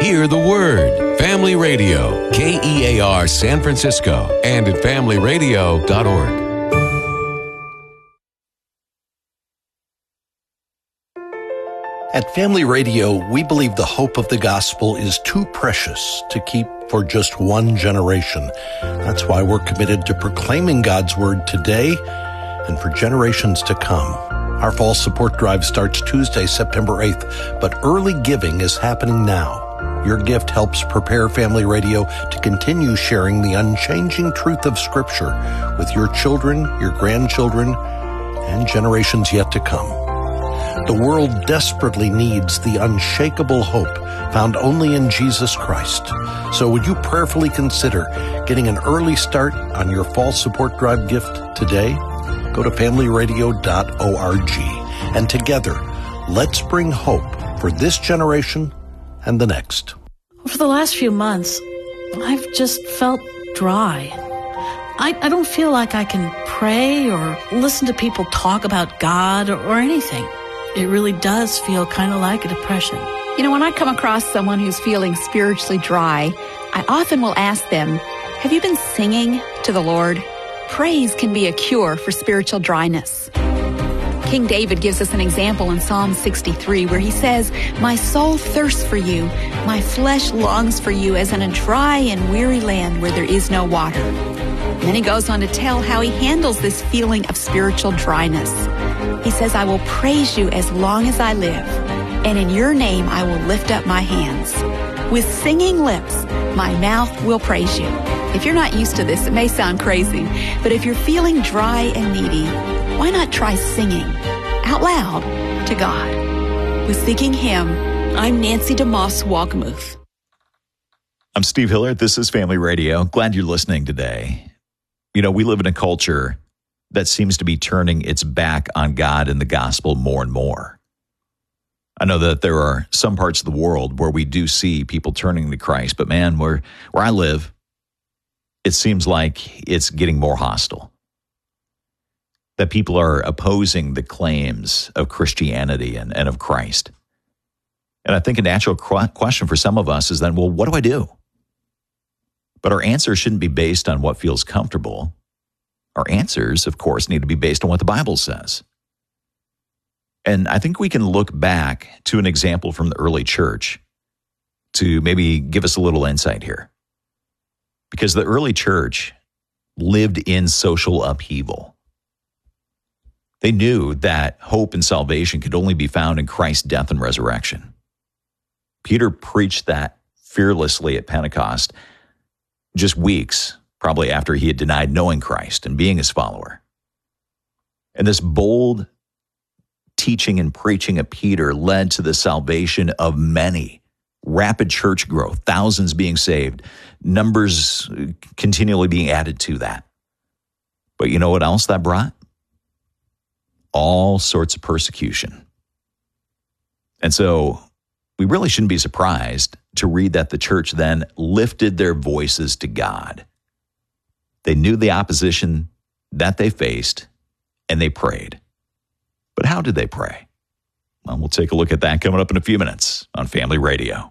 Hear the Word. Family Radio, KEAR San Francisco, and at familyradio.org. At Family Radio, we believe the hope of the gospel is too precious to keep for just one generation. That's why we're committed to proclaiming God's word today and for generations to come. Our fall support drive starts Tuesday, September 8th, but early giving is happening now. Your gift helps prepare Family Radio to continue sharing the unchanging truth of Scripture with your children, your grandchildren, and generations yet to come. The world desperately needs the unshakable hope found only in Jesus Christ. So would you prayerfully consider getting an early start on your fall support drive gift today? Go to familyradio.org. And together, let's bring hope for this generation and the next. For the last few months, I've just felt dry. I don't feel like I can pray or listen to people talk about God or anything. It really does feel kind of like a depression. You know, when I come across someone who's feeling spiritually dry, I often will ask them, have you been singing to the Lord? Praise can be a cure for spiritual dryness. King David gives us an example in Psalm 63 where he says, my soul thirsts for you, my flesh longs for you as in a dry and weary land where there is no water. And then he goes on to tell how he handles this feeling of spiritual dryness. He says, I will praise you as long as I live, and in your name I will lift up my hands. With singing lips, my mouth will praise you. If you're not used to this, it may sound crazy, but if you're feeling dry and needy, why not try singing out loud to God? With Seeking Him, I'm Nancy DeMoss Walgamuth. I'm Steve Hiller. This is Family Radio. Glad you're listening today. You know, we live in a culture that seems to be turning its back on God and the gospel more and more. I know that there are some parts of the world where we do see people turning to Christ, but man, where I live, it seems like it's getting more hostile. That people are opposing the claims of Christianity and of Christ. And I think a natural question for some of us is then, well, what do I do? But our answer shouldn't be based on what feels comfortable. Our answers, of course, need to be based on what the Bible says. And I think we can look back to an example from the early church to maybe give us a little insight here. Because the early church lived in social upheaval. They knew that hope and salvation could only be found in Christ's death and resurrection. Peter preached that fearlessly at Pentecost just weeks probably after he had denied knowing Christ and being his follower. And this bold teaching and preaching of Peter led to the salvation of many. Rapid church growth, thousands being saved, numbers continually being added to that. But you know what else that brought? All sorts of persecution. And so we really shouldn't be surprised to read that the church then lifted their voices to God. They knew the opposition that they faced, and they prayed. But how did they pray? Well, we'll take a look at that coming up in a few minutes on Family Radio.